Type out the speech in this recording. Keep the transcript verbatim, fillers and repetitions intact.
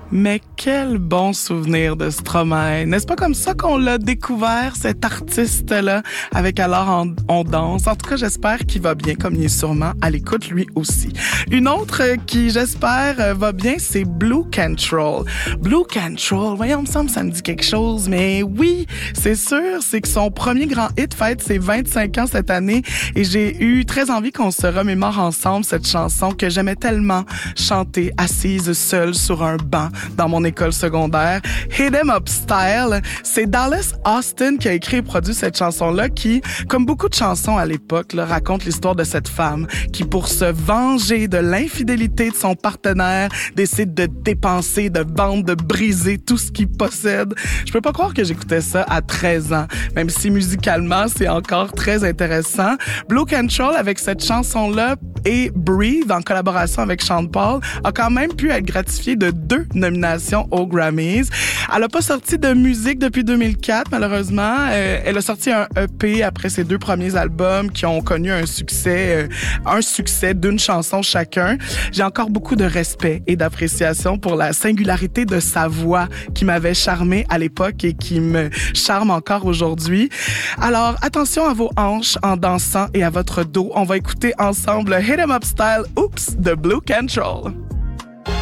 Mais quel bon souvenir de Stromae. N'est-ce pas comme ça qu'on l'a découvert, cet artiste-là, avec Alors on, on danse? En tout cas, j'espère qu'il va bien, comme il est sûrement à l'écoute lui aussi. Une autre qui, j'espère, va bien, c'est Blu Cantrell. Blu Cantrell, voyons, il me semble que ça me dit quelque chose, mais oui, c'est sûr, c'est que son premier grand hit fête ses vingt-cinq ans cette année et j'ai eu très envie qu'on se remémore ensemble cette chanson que j'aimais tellement chanter assise seule sur un banc dans mon école secondaire. Hit 'em Up Style. C'est Dallas Austin qui a écrit et produit cette chanson-là qui, comme beaucoup de chansons à l'époque, là, raconte l'histoire de cette femme qui, pour se venger de l'infidélité de son partenaire, décide de dépenser, de vendre, de briser tout ce qu'il possède. Je peux pas croire que j'écoutais ça à treize ans, même si musicalement, c'est encore très intéressant. Blu Cantrell, avec cette chanson-là et Breathe, en collaboration avec Sean Paul, a quand même pu être gratifié de deux nominations aux Grammys. Elle a pas sorti de musique depuis deux mille quatre, malheureusement. Euh, elle a sorti un E P après ses deux premiers albums qui ont connu un succès, euh, un succès d'une chanson chacun. J'ai encore beaucoup de respect et d'appréciation pour la singularité de sa voix qui m'avait charmée à l'époque et qui me charme encore aujourd'hui. Alors, attention à vos hanches en dansant et à votre dos. On va écouter ensemble Hit 'em Up Style, Oops, de Blu Cantrell.